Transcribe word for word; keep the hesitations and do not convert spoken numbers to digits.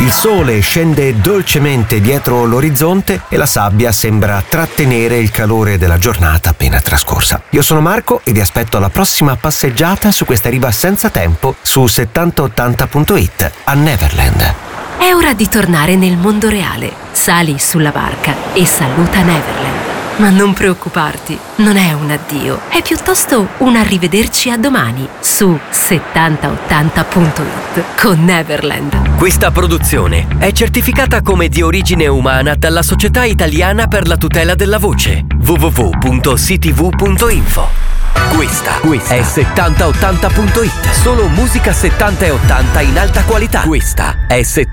Il sole scende dolcemente dietro l'orizzonte e la sabbia sembra trattenere il calore della giornata appena trascorsa. Io sono Marco e vi aspetto alla prossima passeggiata su questa riva senza tempo su settanta ottanta punto it a Neverland. È ora di tornare nel mondo reale. Sali sulla barca e saluta Neverland. Ma non preoccuparti, non è un addio, è piuttosto un arrivederci a domani su settanta ottanta punto it con Neverland. Questa produzione è certificata come di origine umana dalla Società Italiana per la tutela della voce w w w punto c t v punto info. Questa, Questa è settanta ottanta punto it, solo musica settanta e ottanta in alta qualità. Questa è settanta